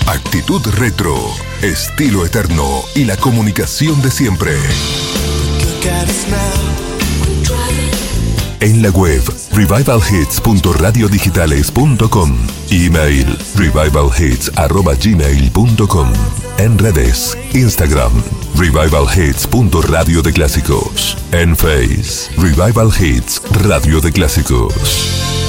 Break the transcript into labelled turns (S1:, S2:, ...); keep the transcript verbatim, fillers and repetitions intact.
S1: Actitud retro, estilo eterno y la comunicación de siempre. En la web revival hits punto radio digitales punto com. Email revival hits arroba gmail punto com. En redes, Instagram, Revival Hits punto radio de clásicos. En Face, Revival Hits Radio de Clásicos.